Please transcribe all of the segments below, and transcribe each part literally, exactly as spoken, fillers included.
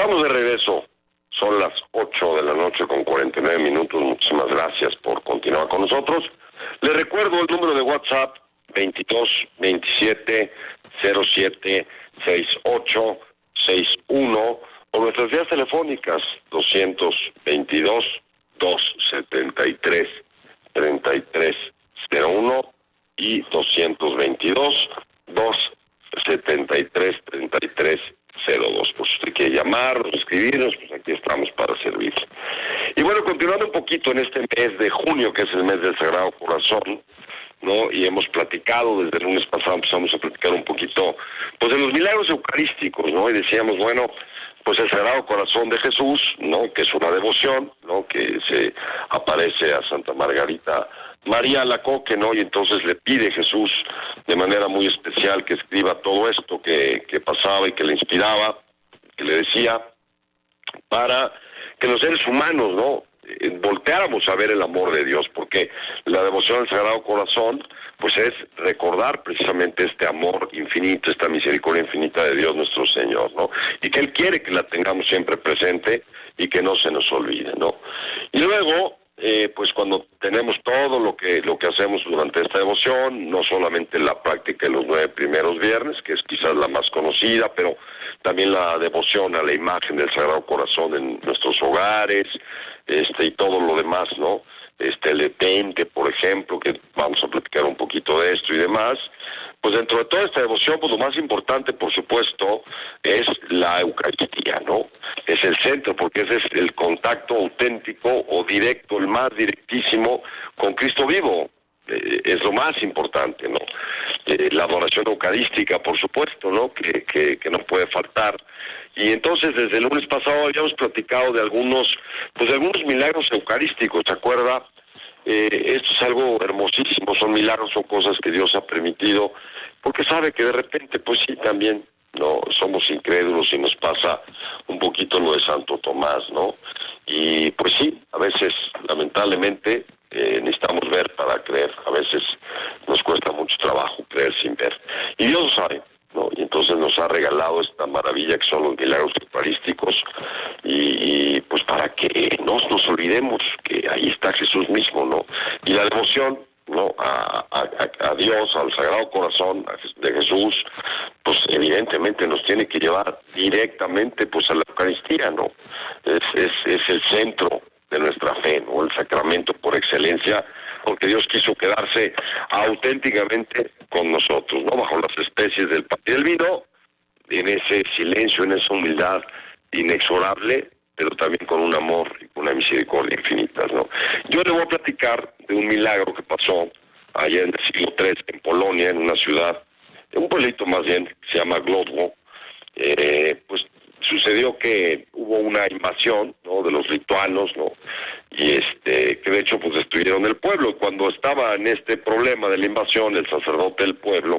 Estamos de regreso. Son las ocho de la noche con cuarenta y nueve minutos. Muchísimas gracias por continuar con nosotros. Les recuerdo el número de WhatsApp veintidós veintisiete cero siete sesenta y ocho sesenta y uno o nuestras vías telefónicas doscientos veintidós doscientos setenta y tres treinta y tres cero uno y doscientos veintidós doscientos setenta y tres treinta y tres cero dos. Por si usted quiere llamarnos, escribirnos, pues aquí estamos para servir. Y bueno, continuando un poquito en este mes de junio, que es el mes del Sagrado Corazón, ¿no? Y hemos platicado, desde el lunes pasado empezamos a platicar un poquito, pues de los milagros eucarísticos, ¿no? Y decíamos, bueno, pues el Sagrado Corazón de Jesús, ¿no? Que es una devoción, ¿no? Que se aparece a Santa Margarita María Alacoque, ¿no? Y entonces le pide Jesús de manera muy especial que escriba todo esto que, que pasaba y que le inspiraba, que le decía, para que los seres humanos, ¿no? Eh, volteáramos a ver el amor de Dios, porque la devoción al Sagrado Corazón, pues es recordar precisamente este amor infinito, esta misericordia infinita de Dios nuestro Señor, ¿no? Y que Él quiere que la tengamos siempre presente y que no se nos olvide, ¿no? Y luego, eh, pues cuando tenemos todo lo que lo que hacemos durante esta devoción, no solamente la práctica de los nueve primeros viernes, que es quizás la más conocida, pero también la devoción a la imagen del Sagrado Corazón en nuestros hogares, este y todo lo demás, ¿no? Este, el detente, por ejemplo, que vamos a platicar un poquito de esto y demás. Pues dentro de toda esta devoción, pues lo más importante, por supuesto, es la Eucaristía, ¿no? Es el centro, porque ese es el contacto auténtico o directo, el más directísimo con Cristo vivo. Eh, es lo más importante, ¿no? Eh, la adoración eucarística, por supuesto, ¿no? Que, que, que no puede faltar. Y entonces, desde el lunes pasado habíamos platicado de algunos, pues de algunos milagros eucarísticos, ¿se acuerda? Eh, esto es algo hermosísimo, son milagros, son cosas que Dios ha permitido, porque sabe que de repente, pues sí, también, ¿no? Somos incrédulos y nos pasa un poquito lo de Santo Tomás, ¿no? Y pues sí, a veces, lamentablemente, eh, necesitamos ver para creer, a veces nos cuesta mucho trabajo creer sin ver. Y Dios lo sabe, ¿no? Y entonces nos ha regalado esta maravilla que son los milagros eucarísticos y, y pues para que no nos olvidemos que ahí está Jesús mismo, ¿no? Y la devoción, ¿no? A, a, a Dios, al Sagrado Corazón de Jesús, pues evidentemente nos tiene que llevar directamente pues a la Eucaristía, ¿no? Es, es, es el centro de nuestra fe, ¿no? El sacramento por excelencia, porque Dios quiso quedarse auténticamente con nosotros, ¿no? Bajo las especies del pan y del vino, en ese silencio, en esa humildad inexorable, pero también con un amor y con una misericordia infinitas, ¿no? Yo le voy a platicar de un milagro que pasó allá en el siglo tres en Polonia, en una ciudad, en un pueblito más bien, que se llama Głogów. Eh, pues sucedió que hubo una invasión, ¿no? De los lituanos, ¿no? Y este, que de hecho pues destruyeron el pueblo. Y cuando estaba en este problema de la invasión, el sacerdote del pueblo,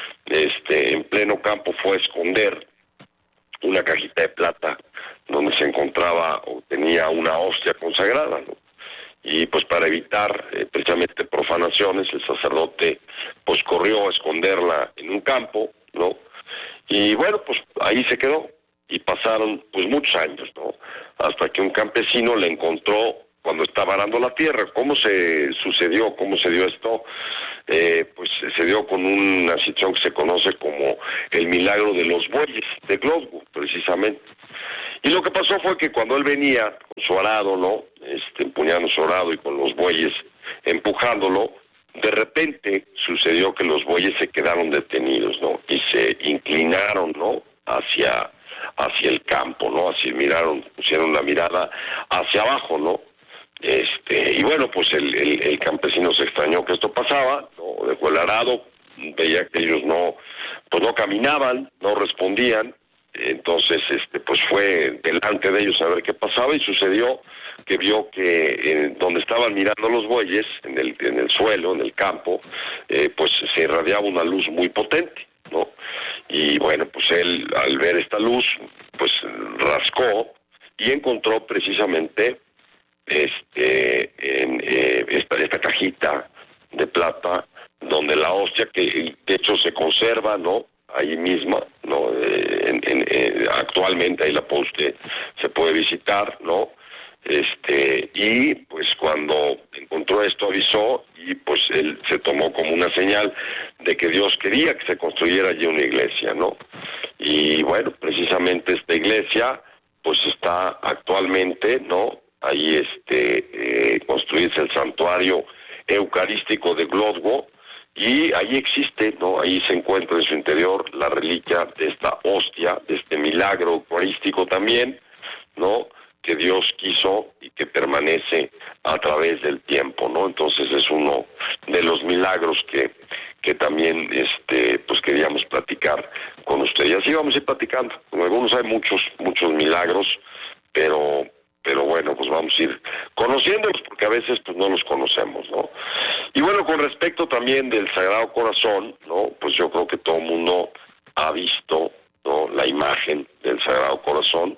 este, en pleno campo fue a esconder una cajita de plata donde se encontraba o tenía una hostia consagrada, ¿no? Y pues para evitar eh, precisamente profanaciones, el sacerdote pues corrió a esconderla en un campo, ¿no? Y bueno, pues ahí se quedó. Y pasaron pues muchos años, ¿no? Hasta que un campesino la encontró cuando estaba arando la tierra. ¿Cómo se sucedió? ¿Cómo se dio esto? Eh, pues se dio con una situación que se conoce como el milagro de los bueyes de Głogów, precisamente. Y lo que pasó fue que cuando él venía con su arado, ¿no? Este, empuñando su arado y con los bueyes empujándolo, de repente sucedió que los bueyes se quedaron detenidos, ¿no? Y se inclinaron, ¿no? Hacia, hacia el campo, ¿no? Así miraron, pusieron la mirada hacia abajo, ¿no? Este, y bueno, pues el, el, el campesino se extrañó que esto pasaba, ¿no? Dejó el arado, veía que ellos no, pues no caminaban, no respondían. Entonces, este, pues fue delante de ellos a ver qué pasaba y sucedió que vio que en donde estaban mirando los bueyes, en el, en el suelo, en el campo, eh, pues se irradiaba una luz muy potente, ¿no? Y bueno, pues él al ver esta luz, pues rascó y encontró precisamente este en eh, esta, esta cajita de plata donde la hostia, que de hecho se conserva, ¿no? Ahí misma, ¿no? Eh, en, en, eh, actualmente ahí la puede usted, se puede visitar, ¿no? Este, y pues cuando encontró esto avisó y pues él se tomó como una señal de que Dios quería que se construyera allí una iglesia, ¿no? Y bueno, precisamente esta iglesia pues está actualmente, ¿no? Ahí este, eh, construirse el santuario eucarístico de Glodgo, y ahí existe, ¿no? Ahí se encuentra en su interior la reliquia de esta hostia, de este milagro eucarístico también, ¿no? Que Dios quiso y que permanece a través del tiempo, ¿no? Entonces es uno de los milagros que, que también este, pues queríamos platicar con usted. Y así vamos a ir platicando. Con algunos hay muchos, muchos milagros, pero pero bueno, pues vamos a ir conociéndolos porque a veces pues no los conocemos, ¿no? Y bueno, con respecto también del Sagrado Corazón, ¿no? Pues yo creo que todo el mundo ha visto, ¿no?, la imagen del Sagrado Corazón,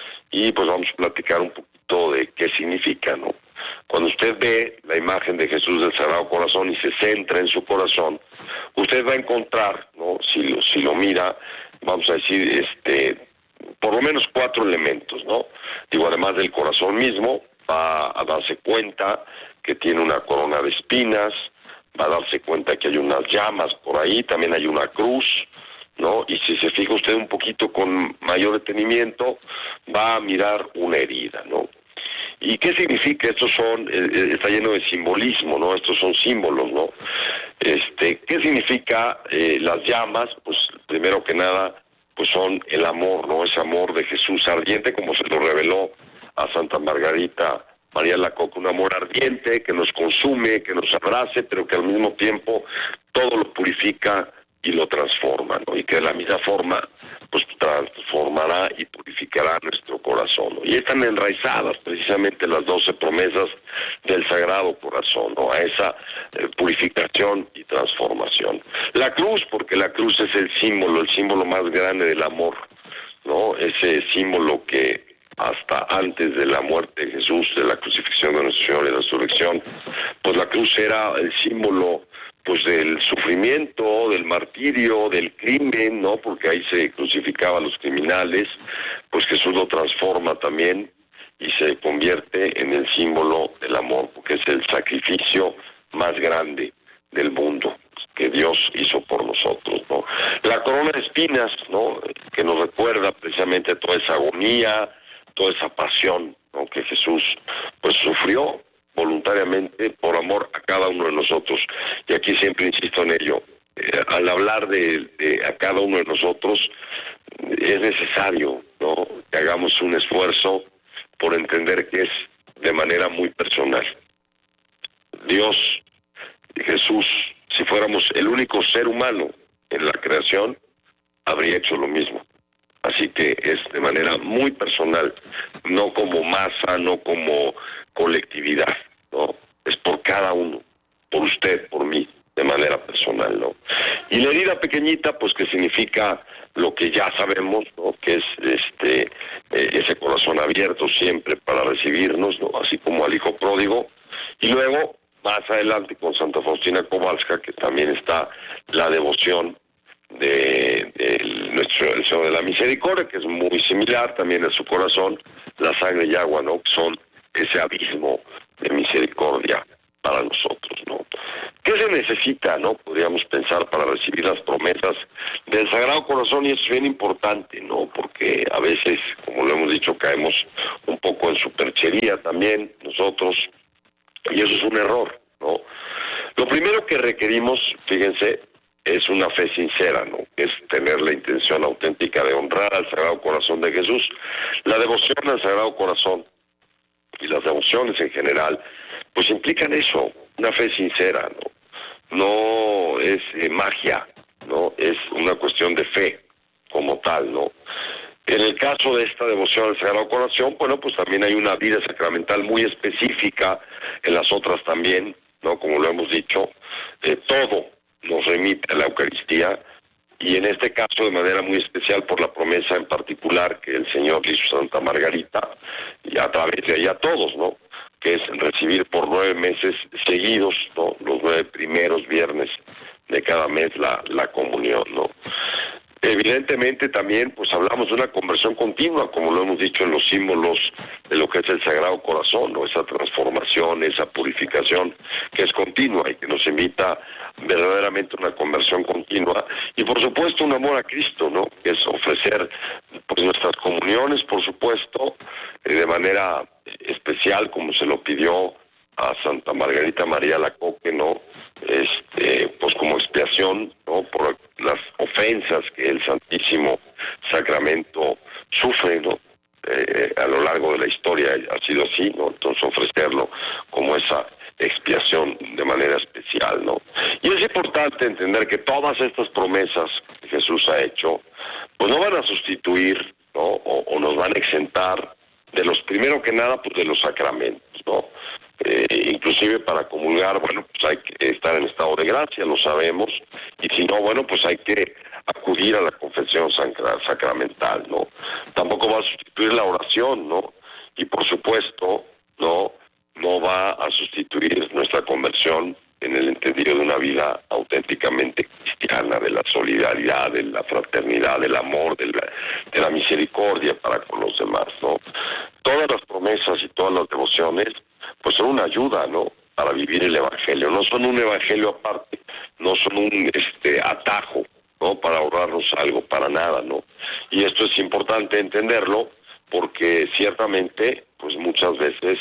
y pues vamos a platicar un poquito de qué significa, ¿no? Cuando usted ve la imagen de Jesús del Sagrado Corazón y se centra en su corazón, usted va a encontrar, ¿no?, si lo, si lo mira, vamos a decir, este, por lo menos cuatro elementos, ¿no? Digo, además del corazón mismo, va a darse cuenta que tiene una corona de espinas, va a darse cuenta que hay unas llamas por ahí, también hay una cruz, ¿no? Y si se fija usted un poquito con mayor detenimiento, va a mirar una herida, ¿no? ¿Y qué significa? Estos son, eh, está lleno de simbolismo, ¿no? Estos son símbolos, ¿no? Este, ¿qué significa eh, las llamas? Pues primero que nada, pues son el amor, ¿no? Ese amor de Jesús ardiente, como se lo reveló a Santa Margarita María Alacoque, un amor ardiente que nos consume, que nos abrace, pero que al mismo tiempo todo lo purifica y lo transforma, ¿no? Y que de la misma forma, pues transformará y purificará nuestro corazón, ¿no? Y están enraizadas precisamente las doce promesas del Sagrado Corazón, ¿no? A esa eh, purificación y transformación. La cruz, porque la cruz es el símbolo, el símbolo más grande del amor, ¿no? Ese símbolo que hasta antes de la muerte de Jesús, de la crucifixión de nuestro Señor y la resurrección, pues la cruz era el símbolo pues del sufrimiento, del martirio, del crimen, ¿no? Porque ahí se crucificaban los criminales, pues Jesús lo transforma también y se convierte en el símbolo del amor, porque es el sacrificio más grande del mundo que Dios hizo por nosotros, ¿no? La corona de espinas, ¿no?, que nos recuerda precisamente toda esa agonía, toda esa pasión, ¿no?, que Jesús pues sufrió voluntariamente por amor a cada uno de nosotros. Y aquí siempre insisto en ello, eh, al hablar de, de a cada uno de nosotros, es necesario, ¿no?, que hagamos un esfuerzo por entender que es de manera muy personal. Dios, Jesús, si fuéramos el único ser humano en la creación, habría hecho lo mismo. Así que es de manera muy personal, no como masa, no como colectividad, ¿no? Es por cada uno, por usted, por mí, de manera personal, ¿no? Y la herida pequeñita, pues que significa lo que ya sabemos, ¿no?, que es este eh, ese corazón abierto siempre para recibirnos, ¿no?, así como al hijo pródigo. Y luego, más adelante, con Santa Faustina Kowalska, que también está la devoción de, de nuestro el Señor de la Misericordia, que es muy similar también a su corazón, la sangre y agua, ¿no?, que son ese abismo de misericordia para nosotros, ¿no? ¿Qué se necesita, no? Podríamos pensar para recibir las promesas del Sagrado Corazón, y eso es bien importante, ¿no? Porque a veces, como lo hemos dicho, caemos un poco en superchería también nosotros, y eso es un error, ¿no? Lo primero que requerimos, fíjense, es una fe sincera, ¿no? Es tener la intención auténtica de honrar al Sagrado Corazón de Jesús. La devoción al Sagrado Corazón y las devociones en general, pues implican eso, una fe sincera, ¿no? No es eh, magia, ¿no? Es una cuestión de fe como tal, ¿no? En el caso de esta devoción al Sagrado Corazón, bueno, pues también hay una vida sacramental muy específica, en las otras también, ¿no? Como lo hemos dicho, eh, todo nos remite a la Eucaristía, y en este caso de manera muy especial por la promesa en particular que el Señor hizo a Santa Margarita, y a través de ella a todos, ¿no?, que es recibir por nueve meses seguidos, ¿no?, los nueve primeros viernes de cada mes la, la comunión, ¿no? Evidentemente también pues hablamos de una conversión continua, como lo hemos dicho en los símbolos de lo que es el Sagrado Corazón, ¿no? Esa transformación, esa purificación que es continua y que nos invita verdaderamente a una conversión continua, y por supuesto un amor a Cristo, ¿no? Que es ofrecer pues nuestras comuniones, por supuesto, eh, de manera especial como se lo pidió a Santa Margarita María Lacoque, ¿no? Este, pues como expiación, ¿no? Por las ofensas que el Santísimo Sacramento sufre, ¿no? Eh, a lo largo de la historia ha sido así, ¿no? Entonces ofrecerlo como esa expiación de manera especial, ¿no? Y es importante entender que todas estas promesas que Jesús ha hecho, pues no van a sustituir, ¿no? O, o nos van a exentar de los, primero que nada, pues de los sacramentos, ¿no? Eh, inclusive para comulgar, bueno, pues hay que estar en estado de gracia, lo sabemos, y si no, bueno, pues hay que acudir a la confesión sacra, sacramental, ¿no? Tampoco va a sustituir la oración, ¿no? Y por supuesto, no, no va a sustituir nuestra conversión en el entendido de una vida auténticamente cristiana, de la solidaridad, de la fraternidad, del amor, de la, de la misericordia para con los demás, ¿no? Todas las promesas y todas las devociones pues son una ayuda, ¿no? Para vivir el Evangelio. No son un Evangelio aparte, no son un este atajo, ¿no? Para ahorrarnos algo, para nada, ¿no? Y esto es importante entenderlo porque ciertamente, pues muchas veces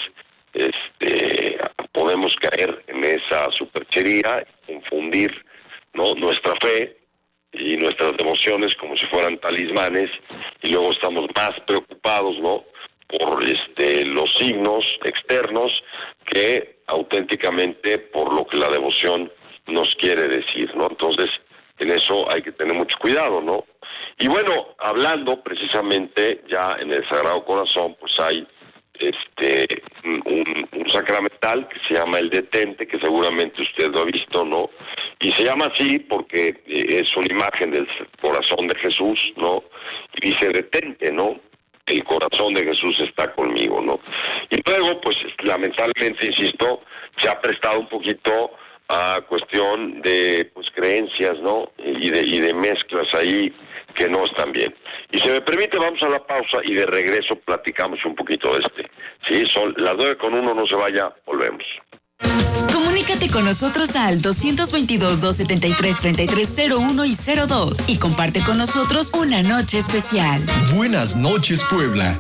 este podemos caer en esa superchería, confundir, ¿no? Nuestra fe y nuestras devociones como si fueran talismanes, y luego estamos más preocupados, ¿no? Por este los signos externos que auténticamente por lo que la devoción nos quiere decir, ¿no? Entonces, en eso hay que tener mucho cuidado, ¿no? Y bueno, hablando precisamente ya en el Sagrado Corazón, pues hay este un, un sacramental que se llama el detente, que seguramente usted lo ha visto, ¿no? Y se llama así porque eh, es una imagen del corazón de Jesús, ¿no? Y dice detente, ¿no? El corazón de Jesús está conmigo, ¿no? Y luego, pues, lamentablemente, insisto, se ha prestado un poquito a cuestión de, pues, creencias, ¿no? Y de, y de mezclas ahí que no están bien. Y si me permite, vamos a la pausa y de regreso platicamos un poquito de este. Sí, son las nueve con uno, no se vaya, volvemos. Comunícate con nosotros al dos veintidós, doscientos setenta y tres, treinta y tres cero uno y cero dos y comparte con nosotros una noche especial. Buenas noches, Puebla.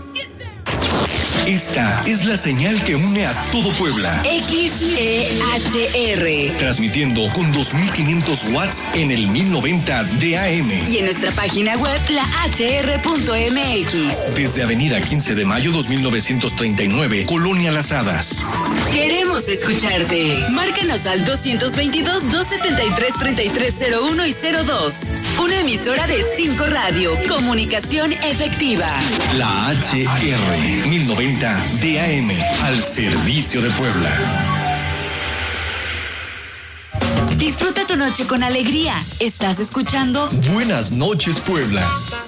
Esta es la señal que une a todo Puebla. X E H R. Transmitiendo con dos mil quinientos watts en el mil noventa de A M. Y en nuestra página web, la h r punto m x. Desde Avenida quince de mayo dos mil novecientos treinta y nueve, Colonia Las Hadas. Queremos escucharte. Márcanos al dos veintidós, doscientos setenta y tres, treinta y tres cero uno y cero dos. Una emisora de cinco Radio. Comunicación efectiva. La H R mil noventa de A M, al servicio de Puebla. Disfruta tu noche con alegría. Estás escuchando Buenas noches, Puebla.